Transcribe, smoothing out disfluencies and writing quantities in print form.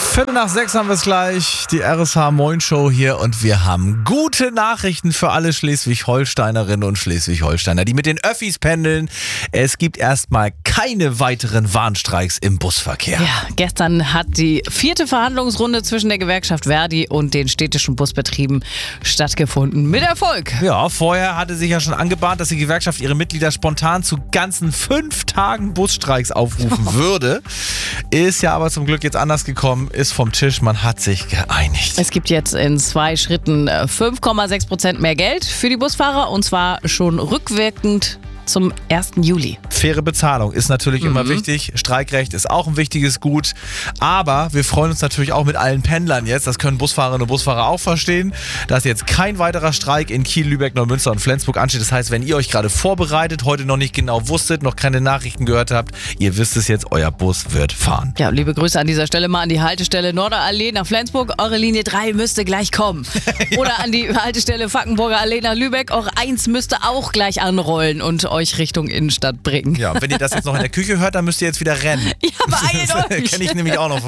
5:45 haben wir es gleich, die RSH Moin Show hier und wir haben gute Nachrichten für alle Schleswig-Holsteinerinnen und Schleswig-Holsteiner, die mit den Öffis pendeln. Es gibt erstmal keine weiteren Warnstreiks im Busverkehr. Ja, gestern hat die 4. Verhandlungsrunde zwischen der Gewerkschaft Verdi und den städtischen Busbetrieben stattgefunden. Mit Erfolg. Ja, vorher hatte sich ja schon angebahnt, dass die Gewerkschaft ihre Mitglieder spontan zu ganzen 5 Tagen Busstreiks aufrufen würde. Ist ja aber zum Glück jetzt anders gekommen, ist vom Tisch, man hat sich geeinigt. Es gibt jetzt in 2 Schritten 5,6% mehr Geld für die Busfahrer und zwar schon rückwirkend zum 1. Juli. Faire Bezahlung ist natürlich immer wichtig. Streikrecht ist auch ein wichtiges Gut. Aber wir freuen uns natürlich auch mit allen Pendlern jetzt. Das können Busfahrerinnen und Busfahrer auch verstehen, dass jetzt kein weiterer Streik in Kiel, Lübeck, Neumünster und Flensburg ansteht. Das heißt, wenn ihr euch gerade vorbereitet, heute noch nicht genau wusstet, noch keine Nachrichten gehört habt, ihr wisst es jetzt, euer Bus wird fahren. Ja, liebe Grüße an dieser Stelle mal an die Haltestelle Norderallee nach Flensburg. Eure Linie 3 müsste gleich kommen. Ja. Oder an die Haltestelle Fackenburger Allee nach Lübeck. Eure 1 müsste auch gleich anrollen und euch Richtung Innenstadt bringen. Ja, und wenn ihr das jetzt noch in der Küche hört, dann müsst ihr jetzt wieder rennen. Ja, beeilt euch. Kenne ich nämlich auch noch von